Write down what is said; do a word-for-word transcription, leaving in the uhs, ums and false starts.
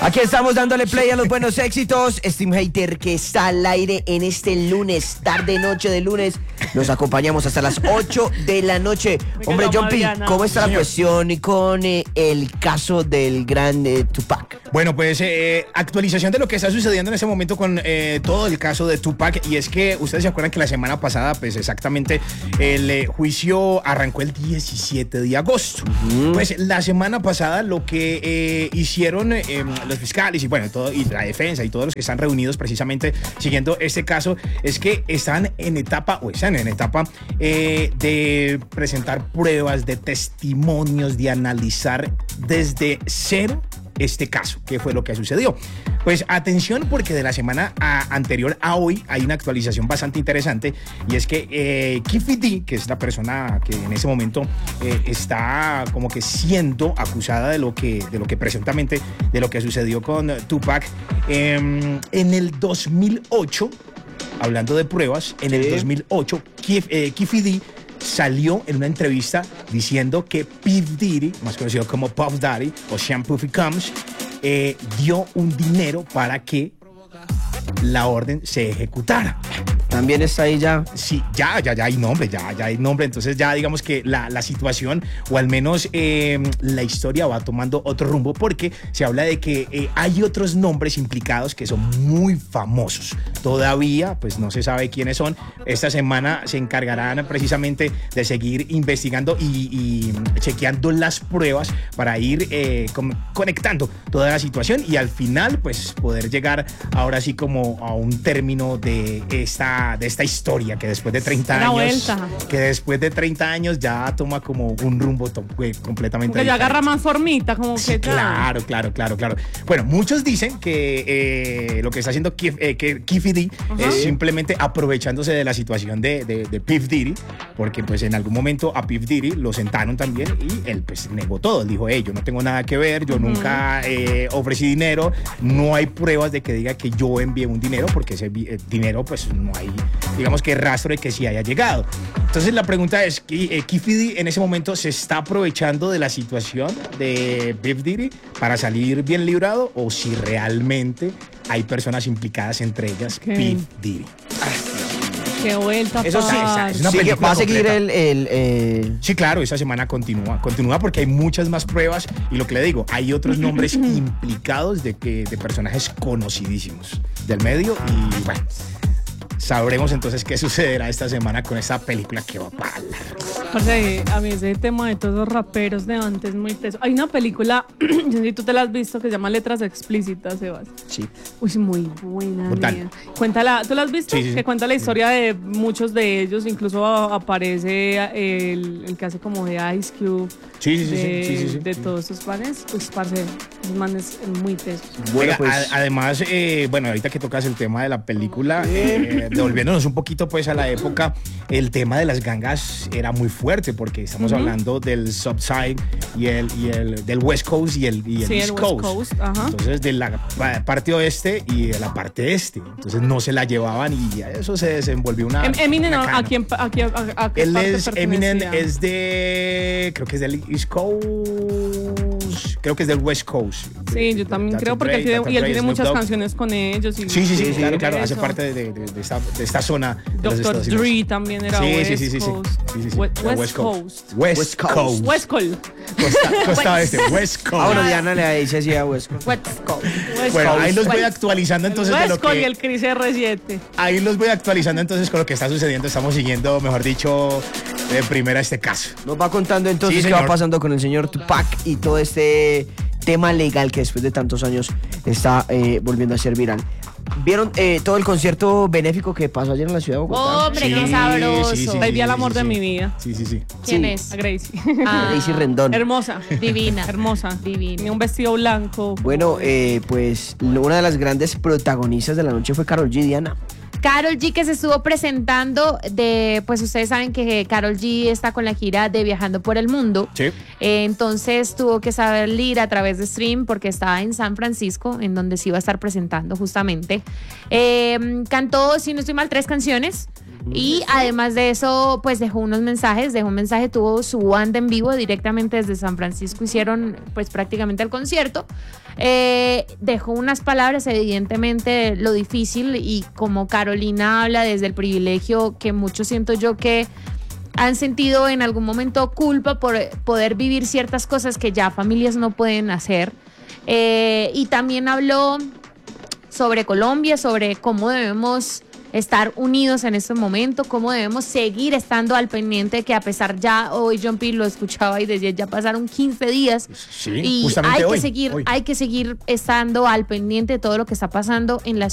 Aquí estamos dándole play a los buenos éxitos. Stream Hater que está al aire en este lunes, tarde noche de lunes. Nos acompañamos hasta las ocho de la noche. Hombre, Jumpy, ¿cómo está la cuestión y con eh, el caso del gran eh, Tupac? Bueno, pues eh, actualización de lo que está sucediendo en ese momento con eh, todo el caso de Tupac. Y es que ustedes se acuerdan que la semana pasada, pues exactamente, el eh, juicio arrancó el diecisiete de agosto. Uh-huh. Pues la semana pasada lo que eh, hicieron eh, los fiscales y bueno, todo, y la defensa y todos los que están reunidos precisamente siguiendo este caso es que están en etapa, o están en etapa eh, de presentar pruebas, de testimonios, de analizar desde cero este caso, qué fue lo que sucedió. Pues atención, porque de la semana a, anterior a hoy hay una actualización bastante interesante, y es que eh, Keffe D, que es la persona que en ese momento eh, está como que siendo acusada de lo que, de lo que presuntamente, de lo que sucedió con Tupac, eh, en el dos mil ocho, hablando de pruebas, en el dos mil ocho, Kef, eh, Keffe D salió en una entrevista diciendo que Puff Diddy, más conocido como Puff Daddy o Sean Puffy Combs, eh, dio un dinero para que la orden se ejecutara. También está ahí ya. Sí, ya, ya, ya hay nombre, ya, ya hay nombre. Entonces ya digamos que la, la situación, o al menos eh, la historia va tomando otro rumbo, porque se habla de que eh, hay otros nombres implicados que son muy famosos. Todavía, pues no se sabe quiénes son. Esta semana se encargarán precisamente de seguir investigando y, y chequeando las pruebas para ir eh, con, conectando toda la situación y al final, pues poder llegar ahora sí como a un término de esta de esta historia que después de treinta Una años vuelta. que después de treinta años ya toma como un rumbo to- completamente que ya diferente. agarra más formita, como Sí, que claro, claro, claro, claro. Bueno, muchos dicen que eh, lo que está haciendo Kef, eh, que Keffe D Ajá. es simplemente aprovechándose de la situación de, de, de Puff Diddy, porque pues en algún momento a Puff Diddy lo sentaron también y él pues negó todo. Él dijo, hey, yo no tengo nada que ver, yo uh-huh. nunca eh, ofrecí dinero, no hay pruebas de que diga que yo envié un dinero, porque ese eh, dinero pues no hay, digamos que rastro de que sí haya llegado. Entonces la pregunta es, eh, Keffe D en ese momento se está aprovechando de la situación de Puff Diddy para salir bien librado, o si realmente hay personas implicadas, entre ellas ¿Qué? Puff Diddy. Qué vuelta. Eso sí, par. es una sí, película va a seguir completa. el... el eh... Sí, claro, esa semana continúa, continúa porque hay muchas más pruebas y lo que le digo, hay otros nombres implicados de, que, de personajes conocidísimos del medio y bueno, sabremos entonces qué sucederá esta semana con esta película que va para largo. Parce, a mí ese tema de todos los raperos de antes es muy teso. Hay una película, yo sé si tú te la has visto, que se llama Letras Explícitas, Sebas. Sí. Uy, muy buena. Brutal. Mía. Cuéntala, ¿tú la has visto? Sí, sí, sí. Que cuenta la historia de muchos de ellos, incluso aparece el, el que hace como de Ice Cube. Sí, sí, sí, de, sí, sí, sí, sí. de todos esos panes. Pues, parce, esos manes muy tesos. Bueno, Oiga, pues... a- además, eh, bueno, ahorita que tocas el tema de la película, eh, devolviéndonos un poquito pues a la época, el tema de las gangas era muy fuerte, porque estamos uh-huh. hablando del Subside y el, y el del West Coast y el, y el sí, East el Coast. West Coast, ajá. Entonces, de la pa- parte oeste y de la parte este. Entonces, no se la llevaban y a eso se desenvolvió una. Em- Eminem, una cana. ¿a quién, a, quién- a, a qué Él parte es, Eminem pertenecía? es de, creo que es del East Coast, creo que es del West Coast. Sí, de, yo también de, creo, porque Dre, él tiene, doctor y él Dre, tiene Snoop muchas Dogg. canciones con ellos. Y Sí, sí, sí, y claro, claro, eso. hace parte de, de, de, esta, de esta zona. de los doctor Estados Unidos. Dre también era Sí, West sí, sí, sí, sí. Coast. Sí, sí, sí. West, Era West Coast. West West Coast. Coast. West Coast. Costa, costa oeste, West Coast. Ah, bueno, Diana le dice así a West Coast. West Coast. West Bueno, Coast. ahí los voy West- actualizando entonces de West lo Coast y que... el Cris R siete. Ahí los voy actualizando entonces con lo que está sucediendo. Estamos siguiendo, mejor dicho, de primera este caso. Nos va contando entonces Sí, qué va señor. pasando con el señor Tupac y todo este tema legal que después de tantos años está eh, volviendo a ser viral. ¿Vieron eh, todo el concierto benéfico que pasó ayer en la ciudad de Bogotá? Hombre, Sí, qué sabroso. sí, sí, Baby, el amor sí, de sí. mi vida. Sí, sí, sí. ¿Quién Sí. es? A Gracie. Ah, Daisy Rendón. Hermosa. Divina. Hermosa. Divina. Tenía un vestido blanco. Bueno, eh, pues una de las grandes protagonistas de la noche fue Karol G, Diana. Karol G, que se estuvo presentando de, pues ustedes saben que Karol G está con la gira de Viajando por el Mundo. Sí. Eh, entonces tuvo que salir a través de stream porque estaba en San Francisco, en donde se iba a estar presentando justamente. Eh, cantó, si no estoy mal, tres canciones. Y además de eso, pues dejó unos mensajes, dejó un mensaje, tuvo su banda en vivo directamente desde San Francisco, hicieron pues prácticamente el concierto. Eh, dejó unas palabras, evidentemente lo difícil, y como Carolina habla desde el privilegio que mucho siento yo que han sentido en algún momento culpa por poder vivir ciertas cosas que ya familias no pueden hacer. Eh, y también habló sobre Colombia, sobre cómo debemos estar unidos en este momento, cómo debemos seguir estando al pendiente, que a pesar ya, hoy John P. lo escuchaba y decía, ya pasaron quince días, Sí, y justamente hay hoy, que seguir, hoy. hay que seguir estando al pendiente de todo lo que está pasando en la